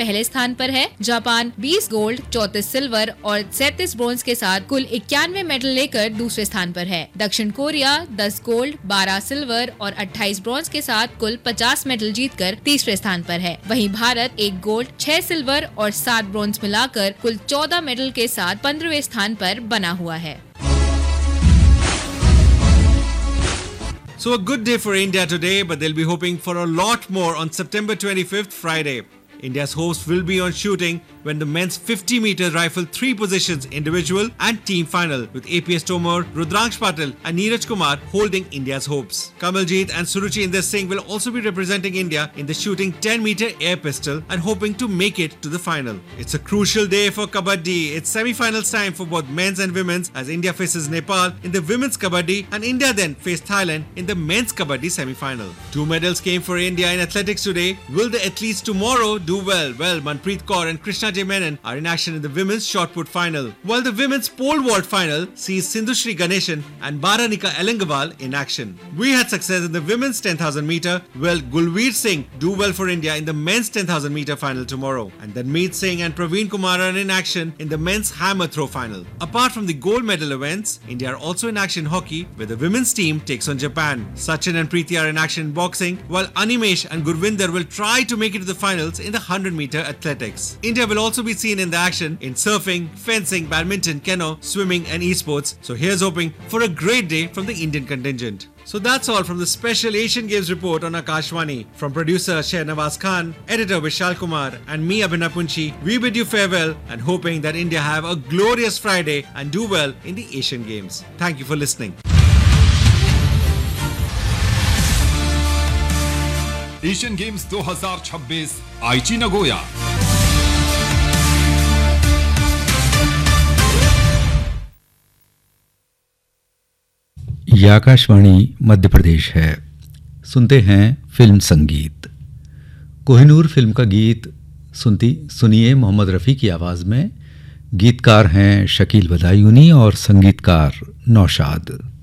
पहले स्थान पर है। जापान 20 गोल्ड, 34 सिल्वर और 37 ब्रोंज के साथ कुल 91 मेडल लेकर दूसरे स्थान पर है। दक्षिण कोरिया 10 गोल्ड, 12 सिल्वर और 28 ब्रोंज के साथ कुल 50 मेडल जीतकर तीसरे स्थान पर है। वहीं भारत 1 गोल्ड, 6 सिल्वर और 7 ब्रोंज मिलाकर कुल 14 मेडल के साथ 15वें स्थान पर बना हुआ है। So a good day for India today, but they'll be hoping for a lot more on September 25th, Friday. India's hopes will be on shooting when the men's 50-meter rifle 3 positions individual and team final with APS Tomar, Rudraksh Patil and Neeraj Kumar holding India's hopes. Kamaljeet and Suruchi Inder Singh will also be representing India in the shooting 10-meter air pistol and hoping to make it to the final. It's a crucial day for Kabaddi. It's semi-finals time for both men's and women's as India faces Nepal in the women's Kabaddi and India then face Thailand in the men's Kabaddi semi-final. 2 medals came for India in athletics today. Will the athletes tomorrow do well? Well, Manpreet Kaur and Krishna J. Menon are in action in the women's shot put final, while the women's pole vault final sees Sindhushri Ganeshan and Baranika Elangawal in action. We had success in the women's 10,000 meter. Well, Gulveer Singh do well for India in the men's 10,000 meter final tomorrow, and Danmeet Singh and Praveen Kumar are in action in the men's hammer throw final. Apart from the gold medal events, India are also in action in hockey, where the women's team takes on Japan. Sachin and Preeti are in action in boxing, while Animesh and Gurvinder will try to make it to the finals in the 100-meter athletics. India will also be seen in the action in surfing, fencing, badminton, keno, swimming and esports. So here's hoping for a great day from the Indian contingent. So that's all from the special Asian Games report on Akashvani. From producer Shehnawaz Khan, editor Vishal Kumar and me Abhinav Punchi, we bid you farewell and hoping that India have a glorious Friday and do well in the Asian Games. Thank you for listening. Asian games 2026 आईची Nagoya. ये आकाशवाणी मध्य प्रदेश है। सुनते हैं film संगीत। Kohinoor film का गीत सुनिए मोहम्मद रफ़ी की आवाज़ में। गीतकार हैं शकील बदायूनी और संगीतकार नौशाद।